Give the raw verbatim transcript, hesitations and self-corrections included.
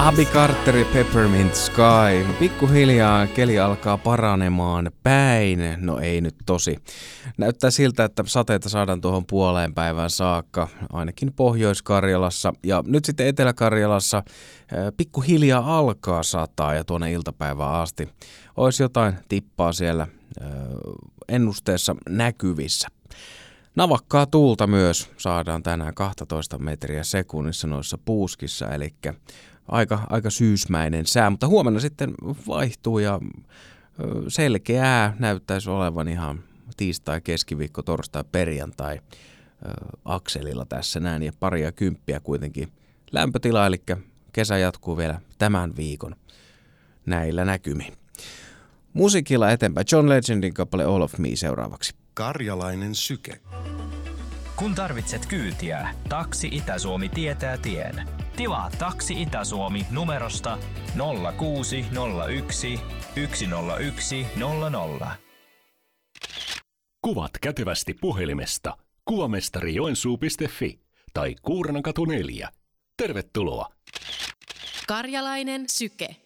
Abby Carter, Peppermint Sky. Pikkuhiljaa keli alkaa paranemaan päin. No ei nyt tosi. Näyttää siltä, että sateita saadaan tuohon puoleen päivään saakka, ainakin Pohjois-Karjalassa. Ja nyt sitten Etelä-Karjalassa pikkuhiljaa alkaa sataa ja tuonne iltapäivään asti olisi jotain tippaa siellä ennusteessa näkyvissä. Navakkaa tuulta myös saadaan tänään kaksitoista metriä sekunnissa noissa puuskissa, eli aika, aika syysmäinen sää, mutta huomenna sitten vaihtuu ja selkeää näyttäisi olevan ihan tiistai, keskiviikko, torstai, perjantai akselilla tässä näin ja paria kymppiä kuitenkin lämpötila, eli kesä jatkuu vielä tämän viikon näillä näkymin. Musiikilla eteenpäin John Legendin kappale All of Me seuraavaksi. Karjalainen syke. Kun tarvitset kyytiä, Taksi Itä-Suomi tietää tien. Tilaa Taksi Itä-Suomi numerosta nolla kuusi nolla yksi yksi nolla yksi nolla nolla. Kuvat kätevästi puhelimesta kuvamestari joensuu piste fi tai Kuurnankatu neljä. Tervetuloa! Karjalainen syke.